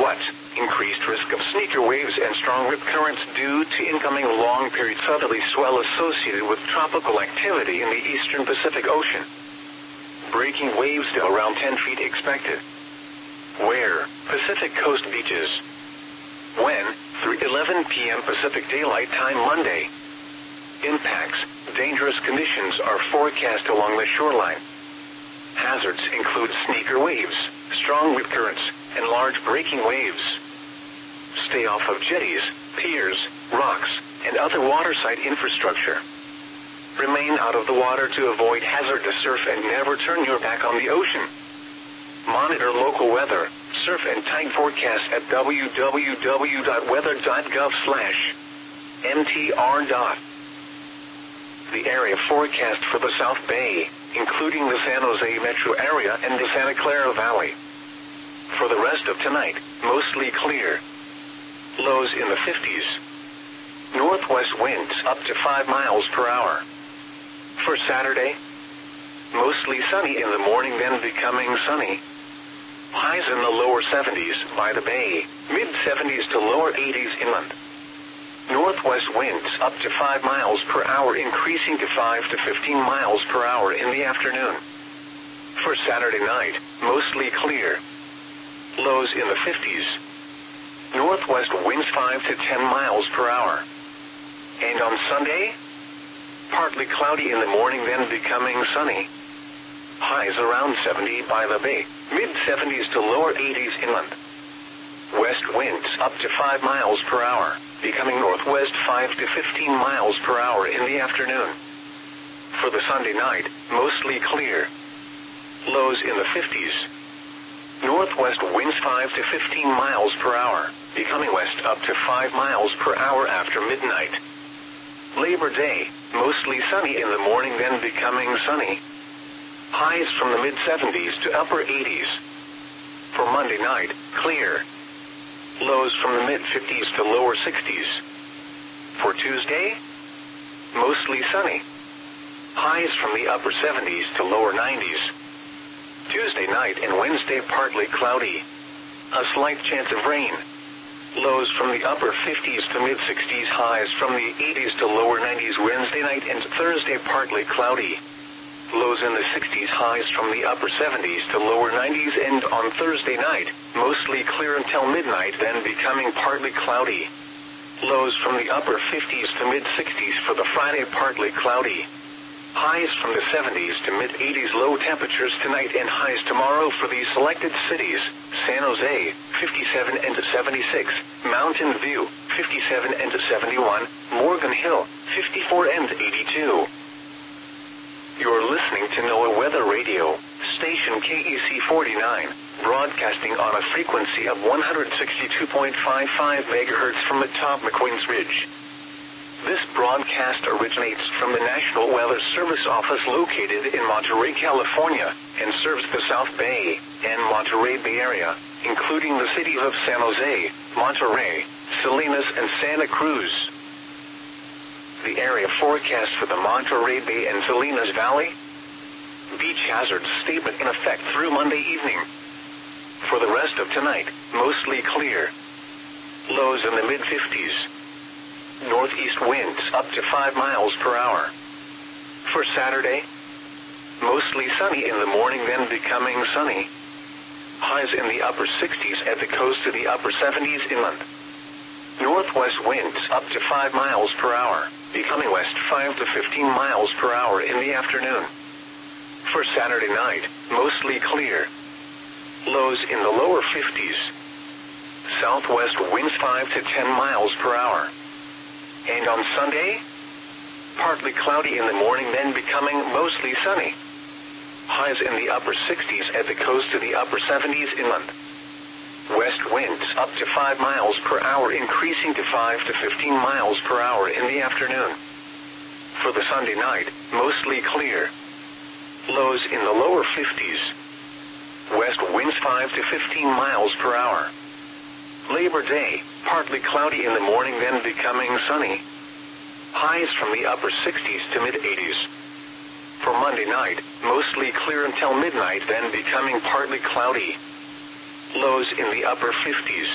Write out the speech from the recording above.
but increased risk of sneaker waves and strong rip currents due to incoming long-period southerly swell associated with tropical activity in the eastern Pacific Ocean. Breaking waves to around 10 feet expected. Where? Pacific Coast beaches. When? Through 11 p.m. Pacific Daylight Time Monday. Impacts. Dangerous conditions are forecast along the shoreline. Hazards include sneaker waves, strong rip currents, and large breaking waves. Stay off of jetties, piers, rocks, and other waterside infrastructure. Remain out of the water to avoid hazardous surf and never turn your back on the ocean. Monitor local weather, surf and tide forecasts at www.weather.gov/mtr. The area forecast for the South Bay, including the San Jose metro area and the Santa Clara Valley. For the rest of tonight, mostly clear. Lows in the 50s. Northwest winds up to 5 miles per hour. For Saturday, mostly sunny in the morning, then becoming sunny. Highs in the lower 70s by the bay, mid-70s to lower 80s inland. Northwest winds up to 5 miles per hour, increasing to 5 to 15 miles per hour in the afternoon. For Saturday night, mostly clear. Lows in the 50s. Northwest winds 5 to 10 miles per hour. And on Sunday, partly cloudy in the morning, then becoming sunny. Highs around 70 by the bay, mid-70s to lower 80s inland. West winds up to 5 miles per hour, becoming northwest 5 to 15 miles per hour in the afternoon. For the Sunday night, mostly clear. Lows in the 50s. Northwest winds 5 to 15 miles per hour, becoming west up to 5 miles per hour after midnight. Labor Day, mostly sunny in the morning, then becoming sunny. Highs from the mid-70s to upper 80s. For Monday night, clear. Lows from the mid-50s to lower 60s. For Tuesday, mostly sunny. Highs from the upper 70s to lower 90s. Tuesday night and Wednesday partly cloudy. A slight chance of rain. Lows from the upper 50s to mid-60s, highs from the 80s to lower 90s Wednesday night and Thursday partly cloudy. Lows in the 60s, highs from the upper 70s to lower 90s, and on Thursday night, mostly clear until midnight, then becoming partly cloudy. Lows from the upper 50s to mid-60s for the Friday, partly cloudy. Highs from the 70s to mid-80s, low temperatures tonight and highs tomorrow for these selected cities: San Jose, 57 and 76, Mountain View, 57 and 71, Morgan Hill, 54 and 82. You're listening to NOAA Weather Radio, station KEC 49, broadcasting on a frequency of 162.55 MHz from atop McQueen's Ridge. This broadcast originates from the National Weather Service office located in Monterey, California, and serves the South Bay and Monterey Bay area, including the cities of San Jose, Monterey, Salinas, and Santa Cruz. The area forecast for the Monterey Bay and Salinas Valley. Beach hazard statement in effect through Monday evening. For the rest of tonight, mostly clear. Lows in the mid-50s. Northeast winds up to 5 miles per hour. For Saturday, mostly sunny in the morning, then becoming sunny. Highs in the upper 60s at the coast to the upper 70s inland. Northwest winds up to 5 miles per hour, becoming west 5 to 15 miles per hour in the afternoon. For Saturday night, mostly clear. Lows in the lower 50s. Southwest winds 5 to 10 miles per hour. And on Sunday, partly cloudy in the morning, then becoming mostly sunny. Highs in the upper 60s at the coast to the upper 70s inland. West winds up to 5 miles per hour, increasing to 5 to 15 miles per hour in the afternoon. For the Sunday night, mostly clear. Lows in the lower 50s. West winds 5 to 15 miles per hour. Labor Day, partly cloudy in the morning, then becoming sunny. Highs from the upper 60s to mid-80s. For Monday night, mostly clear until midnight, then becoming partly cloudy. Lows in the upper 50s.